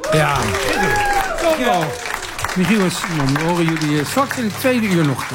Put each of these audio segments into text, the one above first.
Ja, dankjewel. Michiel en Simon, we horen jullie straks in het tweede uur nog.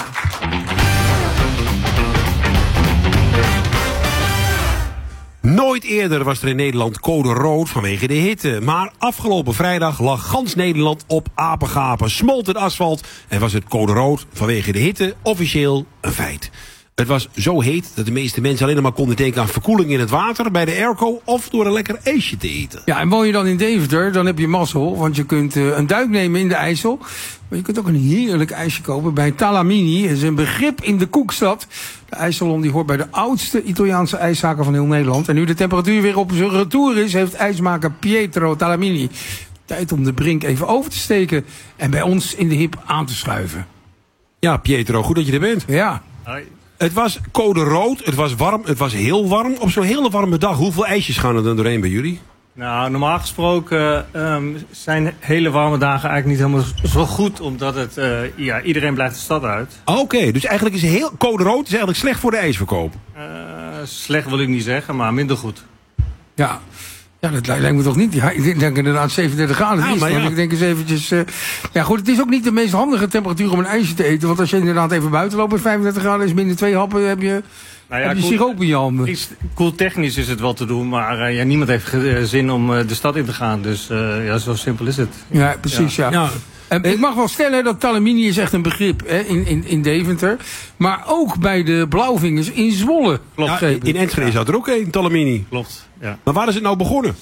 Nooit eerder was er in Nederland code rood vanwege de hitte. Maar afgelopen vrijdag lag gans Nederland op apengapen, smolt het asfalt en was het code rood vanwege de hitte officieel een feit. Het was zo heet dat de meeste mensen alleen maar konden denken aan verkoeling in het water, bij de airco of door een lekker ijsje te eten. Ja, en woon je dan in Deventer, dan heb je mazzel, want je kunt een duik nemen in de IJssel. Maar je kunt ook een heerlijk ijsje kopen bij Talamini. Dat is een begrip in de Koekstad. De IJsselon die hoort bij de oudste Italiaanse ijszaken van heel Nederland. En nu de temperatuur weer op zijn retour is, heeft ijsmaker Pietro Talamini tijd om de brink even over te steken en bij ons in de hip aan te schuiven. Ja, Pietro, goed dat je er bent. Ja. Hoi. Het was code rood, het was warm, het was heel warm. Op zo'n hele warme dag, hoeveel ijsjes gaan er dan doorheen bij jullie? Nou, normaal gesproken zijn hele warme dagen eigenlijk niet helemaal zo goed, omdat het, iedereen blijft de stad uit. Oké, dus eigenlijk is heel code rood is eigenlijk slecht voor de ijsverkoop. Slecht wil ik niet zeggen, maar minder goed. Ja. Ja, dat lijkt me toch niet. Ja, ik denk inderdaad 37 graden. Ja, maar ja. Ik denk eens eventjes... ja goed, het is ook niet de meest handige temperatuur om een ijsje te eten. Want als je inderdaad even buiten loopt met 35 graden... is binnen 2 happen heb je siroop in je handen. Koeltechnisch is het wel te doen, maar niemand heeft zin om de stad in te gaan. Dus zo simpel is het. Ja, precies, ja. Ik mag wel stellen dat Talamini is echt een begrip hè, in Deventer. Maar ook bij de Blauwvingers in Zwolle. Klopt. Ja, in Enschede zat er ook een, Talamini. Klopt, ja. Maar waar is het nou begonnen?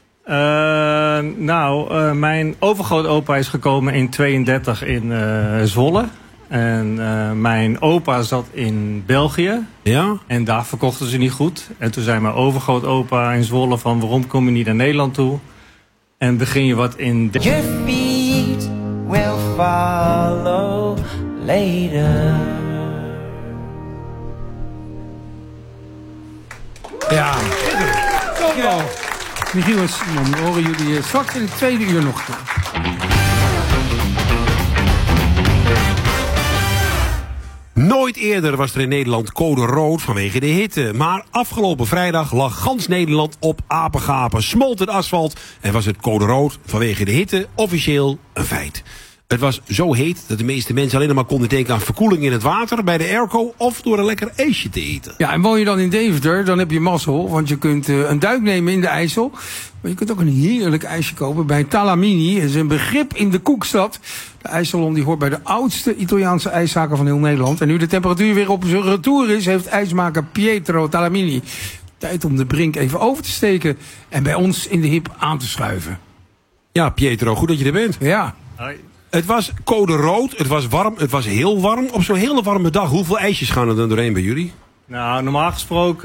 Mijn overgrootopa is gekomen in 32 in Zwolle. En mijn opa zat in België. Ja? En daar verkochten ze niet goed. En toen zei mijn overgrootopa in Zwolle van waarom kom je niet naar Nederland toe? En begin je wat in... Your feet will follow later. Ja, dankjewel. Michiel en Simon, we horen jullie straks in het tweede uur nog. Nooit eerder was er in Nederland code rood vanwege de hitte. Maar afgelopen vrijdag lag gans Nederland op apengapen, smolt het asfalt en was het code rood vanwege de hitte officieel een feit. Het was zo heet dat de meeste mensen alleen maar konden denken aan verkoeling in het water, bij de airco of door een lekker ijsje te eten. Ja, en woon je dan in Deventer, dan heb je mazzel, want je kunt een duik nemen in de IJssel. Maar je kunt ook een heerlijk ijsje kopen bij Talamini. Dat is een begrip in de Koekstad. De IJsselon die hoort bij de oudste Italiaanse ijszaken van heel Nederland. En nu de temperatuur weer op zijn retour is, heeft ijsmaker Pietro Talamini tijd om de brink even over te steken en bij ons in de hip aan te schuiven. Ja, Pietro, goed dat je er bent. Ja. Hoi. Het was code rood, het was warm, het was heel warm. Op zo'n hele warme dag, hoeveel ijsjes gaan er dan doorheen bij jullie? Nou, normaal gesproken